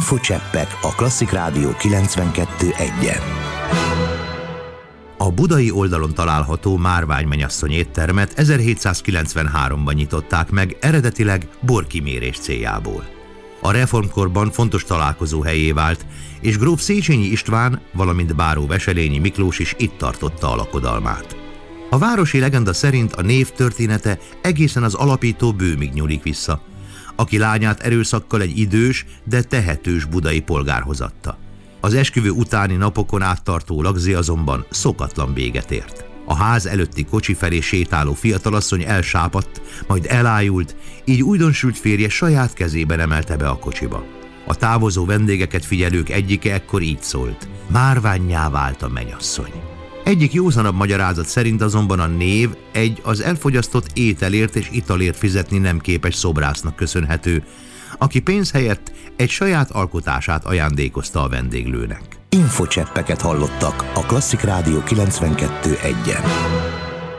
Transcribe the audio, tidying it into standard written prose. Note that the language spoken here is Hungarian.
Infocseppek a Klasszik Rádió 92.1-en. A budai oldalon található Márvány mennyasszony éttermet 1793-ban nyitották meg, eredetileg borkimérés céljából. A reformkorban fontos találkozóhelyé vált, és gróf Széchenyi István, valamint báró Veselényi Miklós is itt tartotta a lakodalmát. A városi legenda szerint a név története egészen az alapító Bőmig nyúlik vissza, aki lányát erőszakkal egy idős, de tehetős budai polgárhoz adta. Az esküvő utáni napokon áttartó lagzi azonban szokatlan véget ért. A ház előtti kocsi felé sétáló fiatalasszony elsápadt, majd elájult, így újdonsült férje saját kezében emelte be a kocsiba. A távozó vendégeket figyelők egyike ekkor így szólt: márvánnyá vált a mennyasszony. Egyik józanabb magyarázat szerint azonban a név egy az elfogyasztott ételért és italért fizetni nem képes szobrásznak köszönhető, aki pénz helyett egy saját alkotását ajándékozta a vendéglőnek. Infocseppeket hallottak a Klasszik Rádió 92.1-en.